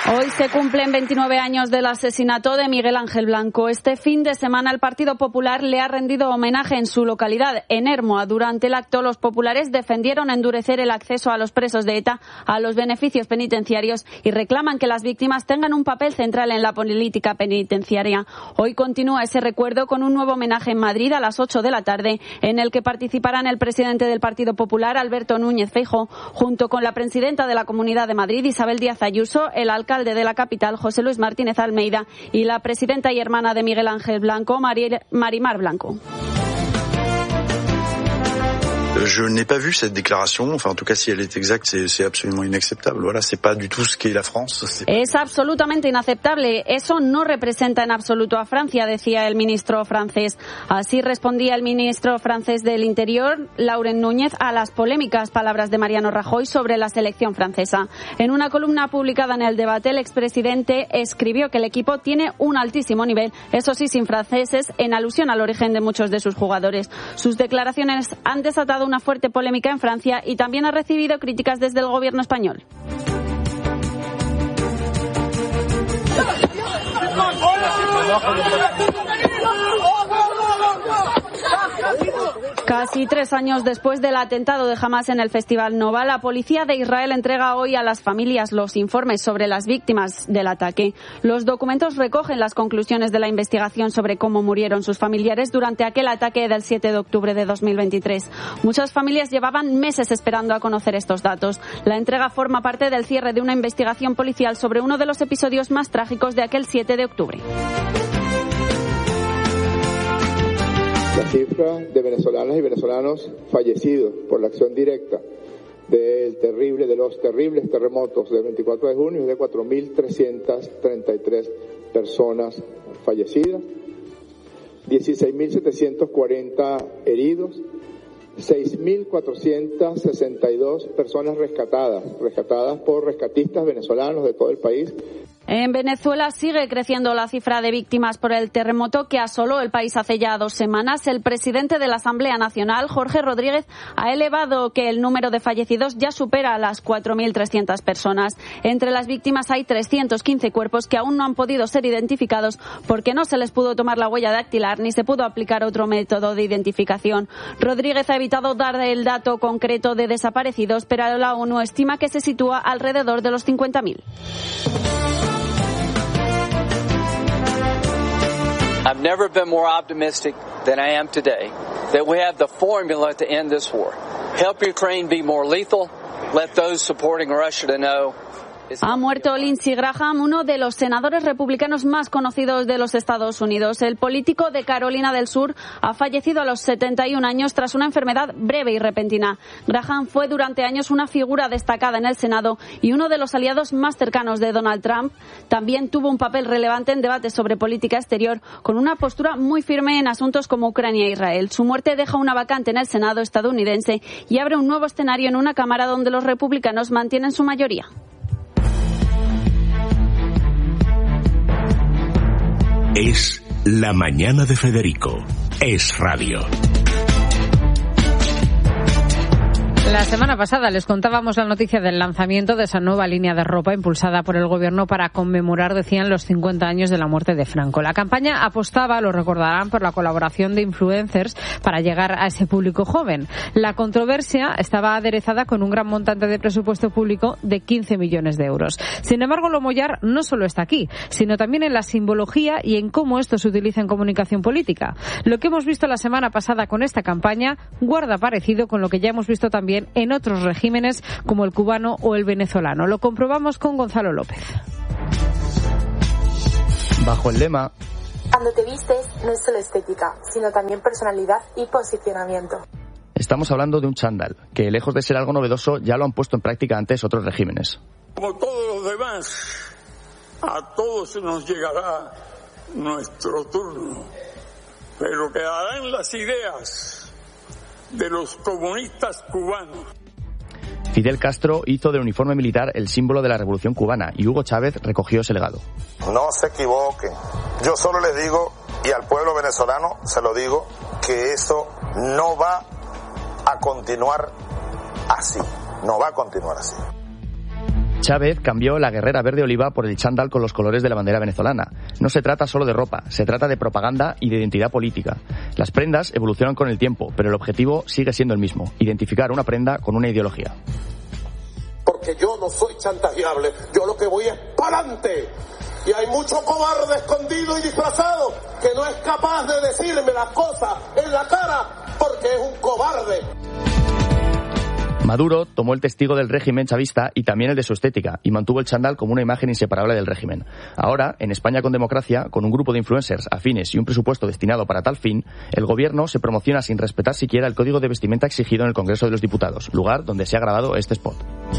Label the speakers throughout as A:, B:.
A: Hoy se cumplen 29 años del asesinato de Miguel Ángel Blanco. Este fin de semana el Partido Popular le ha rendido homenaje en su localidad, en Hermoa. Durante el acto, los populares defendieron endurecer el acceso a los presos de ETA a los beneficios penitenciarios y reclaman que las víctimas tengan un papel central en la política penitenciaria. Hoy continúa ese recuerdo con un nuevo homenaje en Madrid a las 8 de la tarde, en el que participarán el presidente del Partido Popular, Alberto Núñez Feijóo, junto con la presidenta de la Comunidad de Madrid, Isabel Díaz Ayuso, el alcalde de la capital, José Luis Martínez Almeida, y la presidenta y hermana de Miguel Ángel Blanco, Marimar Blanco.
B: Je n'ai pas vu cette déclaration, enfin en tout cas si elle est exacte, c'est absolument inacceptable. Voilà, c'est pas du tout ce qu'est la France.
A: Es absolutamente inaceptable, eso no representa en absoluto a Francia, decía el ministro francés. Así respondía el ministro francés del Interior, Laurent Núñez, a las polémicas palabras de Mariano Rajoy sobre la selección francesa. En una columna publicada en El Debate, el expresidente escribió que el equipo tiene un altísimo nivel, eso sí, sin franceses, en alusión al origen de muchos de sus jugadores. Sus declaraciones han desatado una fuerte polémica en Francia y también ha recibido críticas desde el gobierno español. Casi 3 años después del atentado de Hamás en el Festival Nova, la policía de Israel entrega hoy a las familias los informes sobre las víctimas del ataque. Los documentos recogen las conclusiones de la investigación sobre cómo murieron sus familiares durante aquel ataque del 7 de octubre de 2023. Muchas familias llevaban meses esperando a conocer estos datos. La entrega forma parte del cierre de una investigación policial sobre uno de los episodios más trágicos de aquel 7 de octubre.
C: La cifra de venezolanas y venezolanos fallecidos por la acción directa de los terribles terremotos del 24 de junio es de 4.333 personas fallecidas, 16.740 heridos, 6.462 personas rescatadas por rescatistas venezolanos de todo el país.
A: En Venezuela sigue creciendo la cifra de víctimas por el terremoto que asoló el país hace ya 2 semanas. El presidente de la Asamblea Nacional, Jorge Rodríguez, ha elevado que el número de fallecidos ya supera a las 4.300 personas. Entre las víctimas hay 315 cuerpos que aún no han podido ser identificados porque no se les pudo tomar la huella dactilar ni se pudo aplicar otro método de identificación. Rodríguez ha evitado dar el dato concreto de desaparecidos, pero la ONU estima que se sitúa alrededor de los 50.000.
D: I've never been more optimistic than I am today that we have the formula to end this war. Help Ukraine be more lethal. Let those supporting Russia to know.
A: Ha muerto Lindsey Graham, uno de los senadores republicanos más conocidos de los Estados Unidos. El político de Carolina del Sur ha fallecido a los 71 años tras una enfermedad breve y repentina. Graham fue durante años una figura destacada en el Senado y uno de los aliados más cercanos de Donald Trump. También tuvo un papel relevante en debates sobre política exterior, con una postura muy firme en asuntos como Ucrania e Israel. Su muerte deja una vacante en el Senado estadounidense y abre un nuevo escenario en una Cámara donde los republicanos mantienen su mayoría.
E: Es la mañana de Federico. Es radio.
F: La semana pasada les contábamos la noticia del lanzamiento de esa nueva línea de ropa impulsada por el gobierno para conmemorar, decían, los 50 años de la muerte de Franco. La campaña apostaba, lo recordarán, por la colaboración de influencers para llegar a ese público joven. La controversia estaba aderezada con un gran montante de presupuesto público de 15 millones de euros. Sin embargo, lo mollar no solo está aquí, sino también en la simbología y en cómo esto se utiliza en comunicación política. Lo que hemos visto la semana pasada con esta campaña guarda parecido con lo que ya hemos visto también en otros regímenes como el cubano o el venezolano. Lo comprobamos con Gonzalo López.
G: Bajo el lema
H: "Cuando te vistes no es solo estética, sino también personalidad y posicionamiento",
G: estamos hablando de un chándal, que lejos de ser algo novedoso ya lo han puesto en práctica antes otros regímenes.
I: Como todos los demás, a todos nos llegará nuestro turno, pero quedarán las ideas de los comunistas cubanos.
G: Fidel Castro hizo del uniforme militar el símbolo de la Revolución cubana y Hugo Chávez recogió ese legado.
J: No se equivoquen. Yo solo les digo, y al pueblo venezolano se lo digo, que eso no va a continuar así. No va a continuar así.
G: Chávez cambió la guerrera verde oliva por el chándal con los colores de la bandera venezolana. No se trata solo de ropa, se trata de propaganda y de identidad política. Las prendas evolucionan con el tiempo, pero el objetivo sigue siendo el mismo: identificar una prenda con una ideología.
K: Porque yo no soy chantajeable, yo lo que voy es pa'lante. Y hay mucho cobarde escondido y disfrazado que no es capaz de decirme las cosas en la cara porque es un cobarde.
G: Maduro tomó el testigo del régimen chavista y también el de su estética, y mantuvo el chándal como una imagen inseparable del régimen. Ahora, en España con democracia, con un grupo de influencers afines y un presupuesto destinado para tal fin, el gobierno se promociona sin respetar siquiera el código de vestimenta exigido en el Congreso de los Diputados, lugar donde se ha grabado este spot.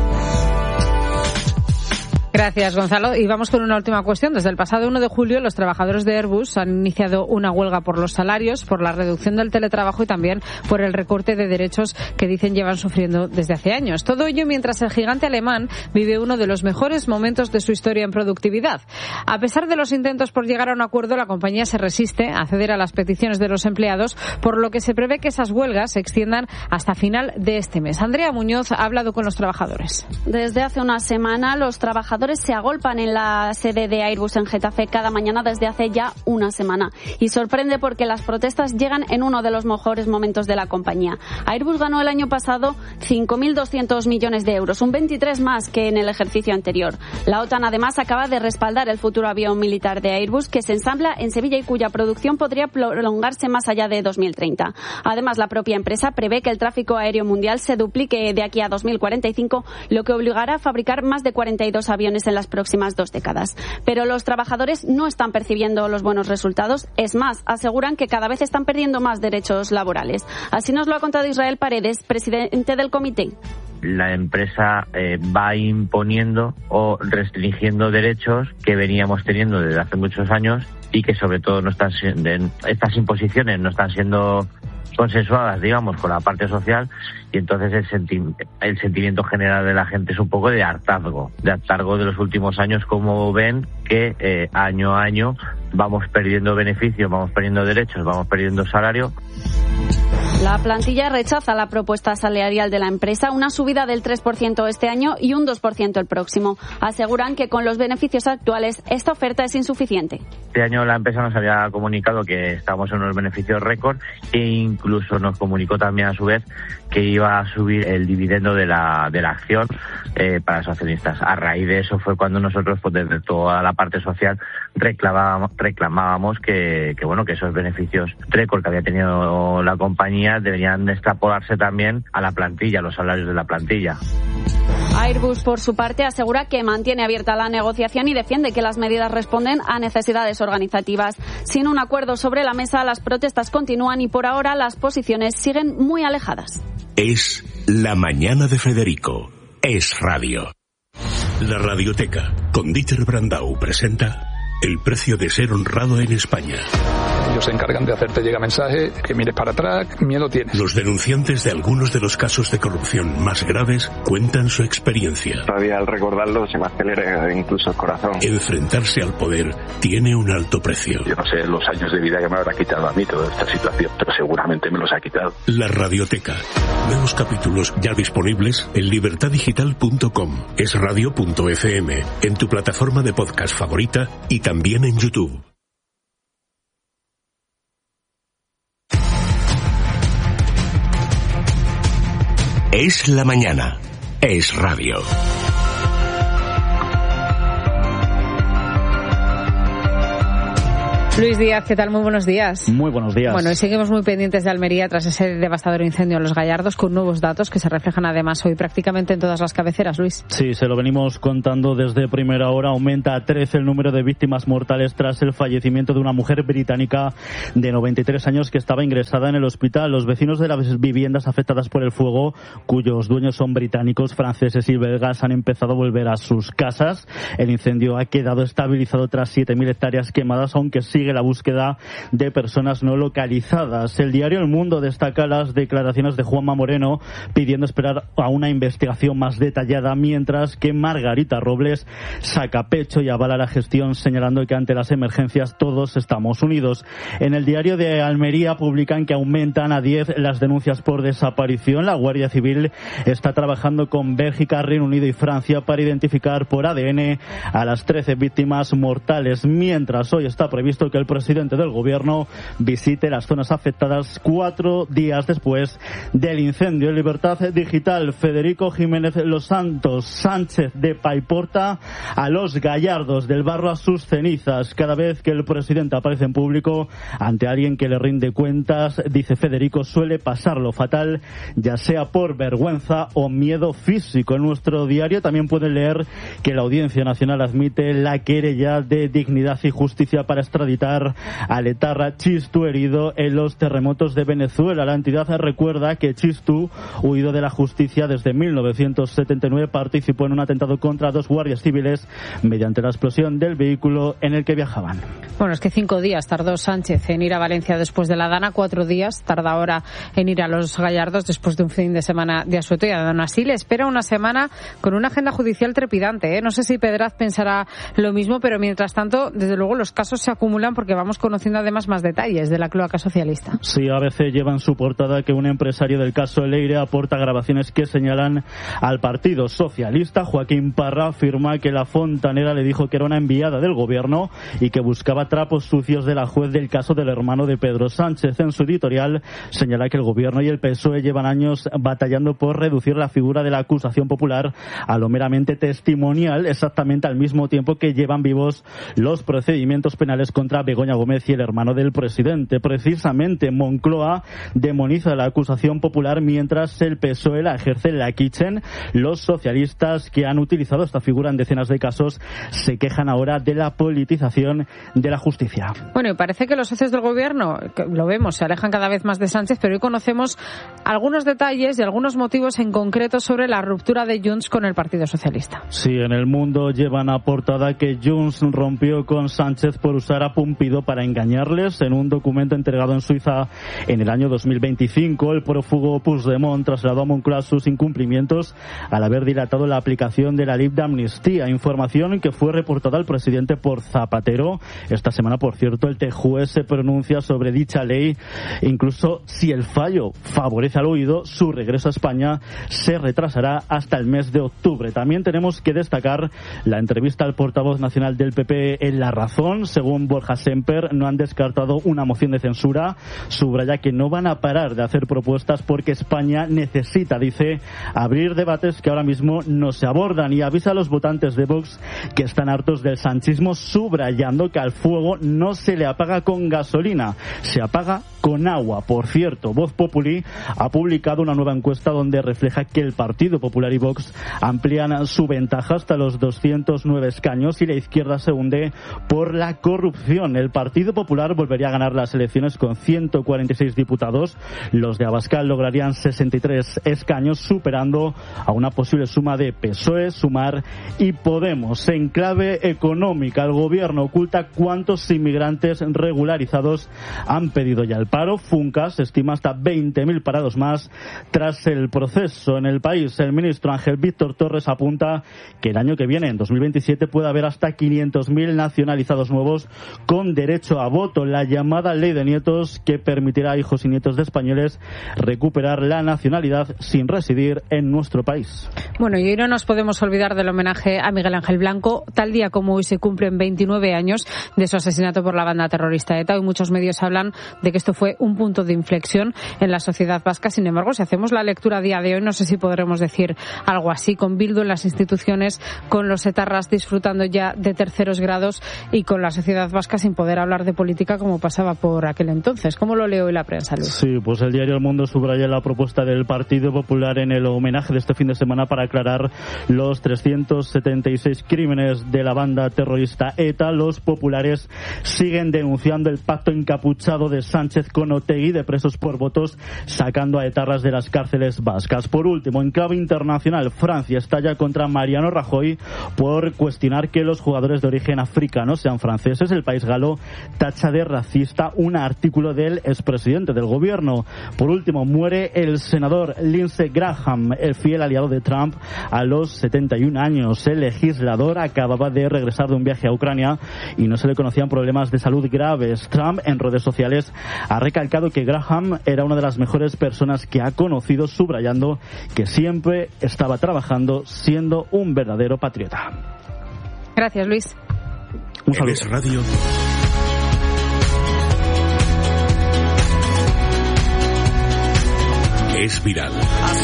F: Gracias, Gonzalo. Y vamos con una última cuestión. Desde el pasado 1 de julio, los trabajadores de Airbus han iniciado una huelga por los salarios, por la reducción del teletrabajo y también por el recorte de derechos que dicen llevan sufriendo desde hace años. Todo ello mientras el gigante alemán vive uno de los mejores momentos de su historia en productividad. A pesar de los intentos por llegar a un acuerdo, la compañía se resiste a ceder a las peticiones de los empleados, por lo que se prevé que esas huelgas se extiendan hasta final de este mes. Andrea Muñoz ha hablado con los trabajadores.
A: Desde hace una semana, los trabajadores se agolpan en la sede de Airbus en Getafe cada mañana desde hace ya una semana. Y sorprende porque las protestas llegan en uno de los mejores momentos de la compañía. Airbus ganó el año pasado 5.200 millones de euros, un 23 más que en el ejercicio anterior. La OTAN además acaba de respaldar el futuro avión militar de Airbus, que se ensambla en Sevilla y cuya producción podría prolongarse más allá de 2030. Además, la propia empresa prevé que el tráfico aéreo mundial se duplique de aquí a 2045, lo que obligará a fabricar más de 42 aviones en las próximas 2 décadas. Pero los trabajadores no están percibiendo los buenos resultados. Es más, aseguran que cada vez están perdiendo más derechos laborales. Así nos lo ha contado Israel Paredes, presidente del comité.
L: La empresa va imponiendo o restringiendo derechos que veníamos teniendo desde hace muchos años y que sobre todo estas imposiciones no están siendo consensuadas, digamos, con la parte social, y entonces el sentimiento general de la gente es un poco de hartazgo de los últimos años, como ven que año a año vamos perdiendo beneficios, vamos perdiendo derechos, vamos perdiendo salario.
A: La plantilla rechaza la propuesta salarial de la empresa, una subida del 3% este año y un 2% el próximo. Aseguran que con los beneficios actuales esta oferta es insuficiente.
L: Este año la empresa nos había comunicado que estábamos en unos beneficios récord e incluso nos comunicó también a su vez que iba a subir el dividendo de la acción para los accionistas. A raíz de eso fue cuando nosotros, pues desde toda la parte social, reclamábamos que esos beneficios récord que había tenido la compañía deberían extrapolarse también a la plantilla, a los salarios de la plantilla.
A: Airbus, por su parte, asegura que mantiene abierta la negociación y defiende que las medidas responden a necesidades organizativas. Sin un acuerdo sobre la mesa, las protestas continúan y por ahora las posiciones siguen muy alejadas.
E: Es La Mañana de Federico. Es radio. La Radioteca, con Dieter Brandau, presenta El precio de ser honrado en España.
M: Ellos se encargan de hacerte llegar mensaje, que mires para atrás, miedo tienes.
E: Los denunciantes de algunos de los casos de corrupción más graves cuentan su experiencia.
N: Todavía al recordarlo se me acelera incluso el corazón.
E: Enfrentarse al poder tiene un alto precio.
O: Yo no sé los años de vida que me habrá quitado a mí toda esta situación, pero seguramente me los ha quitado.
E: La Radioteca. Nuevos capítulos ya disponibles en libertadigital.com, esradio.fm, en tu plataforma de podcast favorita y también en YouTube. Es la mañana. Es radio.
F: Luis Díaz, ¿qué tal? Muy buenos días.
P: Muy buenos días.
F: Bueno, y seguimos muy pendientes de Almería tras ese devastador incendio en Los Gallardos, con nuevos datos que se reflejan además hoy prácticamente en todas las cabeceras, Luis.
P: Sí, se lo venimos contando desde primera hora. Aumenta a 13 el número de víctimas mortales tras el fallecimiento de una mujer británica de 93 años que estaba ingresada en el hospital. Los vecinos de las viviendas afectadas por el fuego, cuyos dueños son británicos, franceses y belgas, han empezado a volver a sus casas. El incendio ha quedado estabilizado tras 7.000 hectáreas quemadas, aunque sí sigue la búsqueda de personas no localizadas. El diario El Mundo destaca las declaraciones de Juanma Moreno pidiendo esperar a una investigación más detallada, mientras que Margarita Robles saca pecho y avala la gestión, señalando que ante las emergencias todos estamos unidos. En el diario de Almería publican que aumentan a 10 las denuncias por desaparición. La Guardia Civil está trabajando con Bélgica, Reino Unido y Francia para identificar por ADN a las 13 víctimas mortales, mientras hoy está previsto que el presidente del gobierno visite las zonas afectadas 4 días después del incendio. En Libertad Digital, Federico Jiménez Los Santos Sánchez de Paiporta a los gallardos del barro a sus cenizas. Cada vez que el presidente aparece en público ante alguien que le rinde cuentas, dice Federico, suele pasarlo fatal, ya sea por vergüenza o miedo físico. En nuestro diario también pueden leer que la Audiencia Nacional admite la querella de Dignidad y Justicia para extraditar al etarra Txistu, herido en los terremotos de Venezuela. La entidad recuerda que Txistu, huido de la justicia desde 1979, participó en un atentado contra 2 guardias civiles mediante la explosión del vehículo en el que viajaban.
F: Bueno, es que 5 días tardó Sánchez en ir a Valencia después de la Dana, 4 días tarda ahora en ir a los Gallardos después de un fin de semana de asueto, y aún así le espera una semana con una agenda judicial trepidante, ¿eh? No sé si Pedraz pensará lo mismo, pero mientras tanto, desde luego los casos se acumulan porque vamos conociendo además más detalles de la cloaca socialista.
P: Sí, ABC lleva en su portada que un empresario del caso Leire aporta grabaciones que señalan al Partido Socialista. Joaquín Parra afirma que la fontanera le dijo que era una enviada del gobierno y que buscaba trapos sucios de la juez del caso del hermano de Pedro Sánchez. En su editorial señala que el gobierno y el PSOE llevan años batallando por reducir la figura de la acusación popular a lo meramente testimonial, exactamente al mismo tiempo que llevan vivos los procedimientos penales contra Begoña Gómez y el hermano del presidente. Precisamente Moncloa demoniza la acusación popular mientras el PSOE la ejerce en la Kitchen. Los socialistas, que han utilizado esta figura en decenas de casos, se quejan ahora de la politización de la justicia.
F: Bueno, y parece que los socios del gobierno, lo vemos, se alejan cada vez más de Sánchez, pero hoy conocemos algunos detalles y algunos motivos en concreto sobre la ruptura de Junts con el Partido Socialista.
P: Sí, en El Mundo llevan a portada que Junts rompió con Sánchez por usar a Pompidou para engañarles. En un documento entregado en Suiza en el año 2025, el prófugo Puigdemont trasladó a Moncloa sus incumplimientos al haber dilatado la aplicación de la ley de amnistía, información que fue reportada al presidente por Zapatero. Esta semana, por cierto, el TJUE se pronuncia sobre dicha ley. Incluso si el fallo favorece al huido, su regreso a España se retrasará hasta el mes de octubre. También tenemos que destacar la entrevista al portavoz nacional del PP en La Razón. Según Borja Semper, no han descartado una moción de censura. Subraya que no van a parar de hacer propuestas porque España necesita, dice, abrir debates que ahora mismo no se abordan, y avisa a los votantes de Vox que están hartos del sanchismo, subrayando que al fuego no se le apaga con gasolina, se apaga con agua. Por cierto, Voz Populi ha publicado una nueva encuesta donde refleja que el Partido Popular y Vox amplían su ventaja hasta los 209 escaños y la izquierda se hunde por la corrupción. El Partido Popular volvería a ganar las elecciones con 146 diputados. Los de Abascal lograrían 63 escaños, superando a una posible suma de PSOE, Sumar y Podemos. En clave económica, el gobierno oculta cuántos inmigrantes regularizados han pedido ya el paro. Funcas estima hasta 20.000 parados más tras el proceso. En el país, el ministro Ángel Víctor Torres apunta que el año que viene, en 2027, puede haber hasta 500.000 nacionalizados nuevos con derecho a voto. La llamada ley de nietos, que permitirá a hijos y nietos de españoles recuperar la nacionalidad sin residir en nuestro país.
F: Bueno, y hoy no nos podemos olvidar del homenaje a Miguel Ángel Blanco. Tal día como hoy se cumplen 29 años de su asesinato por la banda terrorista ETA. Hoy muchos medios hablan de que esto fue un punto de inflexión en la sociedad vasca. Sin embargo, si hacemos la lectura a día de hoy, no sé si podremos decir algo así, con Bildu en las instituciones, con los etarras disfrutando ya de terceros grados y con la sociedad vasca sin poder hablar de política como pasaba por aquel entonces. ¿Cómo lo leo hoy la prensa, Luis?
P: Sí, pues el diario El Mundo subraya la propuesta del Partido Popular en el homenaje de este fin de semana para aclarar los 376 crímenes de la banda terrorista ETA. Los populares siguen denunciando el pacto encapuchado de Sánchez con Otegi de presos por votos, sacando a etarras de las cárceles vascas. Por último, en clave internacional, Francia estalla contra Mariano Rajoy por cuestionar que los jugadores de origen africano sean franceses. El país galo tacha de racista un artículo del expresidente del gobierno. Por último, muere el senador Lindsey Graham, el fiel aliado de Trump, a los 71 años. El legislador acababa de regresar de un viaje a Ucrania y no se le conocían problemas de salud graves. Trump en redes sociales ha recalcado que Graham era una de las mejores personas que ha conocido, subrayando que siempre estaba trabajando siendo un verdadero patriota.
F: Gracias, Luis.
P: Un saludo.
E: Es Radio. Es viral.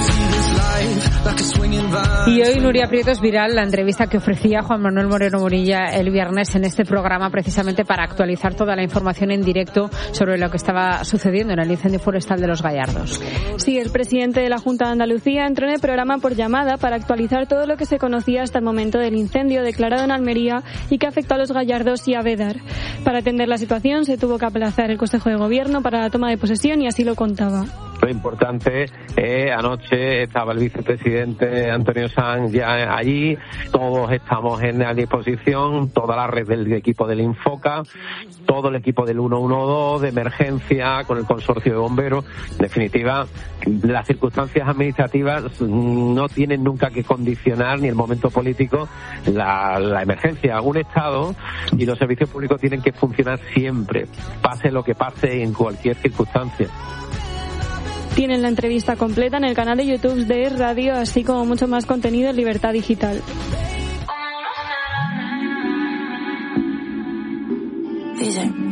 F: Y hoy, Nuria Prieto, es viral la entrevista que ofrecía Juan Manuel Moreno Morilla el viernes en este programa, precisamente para actualizar toda la información en directo sobre lo que estaba sucediendo en el incendio forestal de Los Gallardos.
Q: Sí, el presidente de la Junta de Andalucía entró en el programa por llamada para actualizar todo lo que se conocía hasta el momento del incendio declarado en Almería y que afectó a Los Gallardos y a Bédar. Para atender la situación se tuvo que aplazar el Consejo de Gobierno para la toma de posesión y así lo contaba.
R: Lo importante, anoche estaba el vicepresidente Antonio Sanz ya allí, todos estamos a disposición, toda la red del equipo del Infoca, todo el equipo del 112 de emergencia con el consorcio de bomberos. En definitiva, las circunstancias administrativas no tienen nunca que condicionar ni el momento político la emergencia. Un Estado y los servicios públicos tienen que funcionar siempre, pase lo que pase en cualquier circunstancia.
Q: Tienen la entrevista completa en el canal de YouTube de Es Radio, así como mucho más contenido en Libertad Digital.
S: Dice.